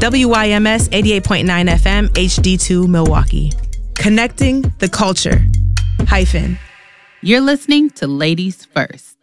WYMS 88.9 FM HD2 Milwaukee. Connecting the culture. Hyphen. You're listening to Ladies First.